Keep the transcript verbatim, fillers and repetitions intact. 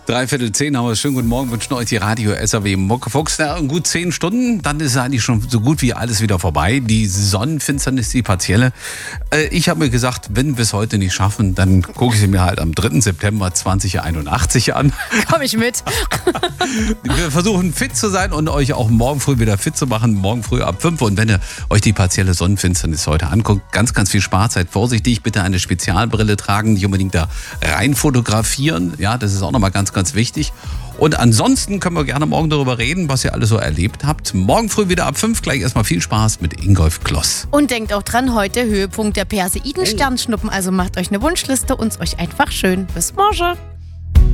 Dreiviertel zehn haben wir. Schönen guten Morgen, wünschen euch die Radio S R W Muckefuchs. Na, in gut zehn Stunden, dann ist eigentlich schon so gut wie alles wieder vorbei. Die Sonnenfinsternis, die partielle. Äh, ich habe mir gesagt, wenn wir es heute nicht schaffen, dann gucke ich sie mir halt am dritten September zweitausendeinundachtzig an. Komm ich mit. Wir versuchen fit zu sein und euch auch morgen früh wieder fit zu machen. Morgen früh ab fünf. Und wenn ihr euch die partielle Sonnenfinsternis heute anguckt, ganz, ganz viel Spaß. Seid vorsichtig. Bitte eine Spezialbrille tragen. Nicht unbedingt da rein fotografieren. Ja, das ist auch nochmal ganz, ganz wichtig. Und ansonsten können wir gerne morgen darüber reden, was ihr alles so erlebt habt. Morgen früh wieder ab fünf. Gleich erstmal viel Spaß mit Ingolf Kloss. Und denkt auch dran, heute Höhepunkt der Perseiden-Sternschnuppen. Also macht euch eine Wunschliste und euch einfach schön. Bis morgen.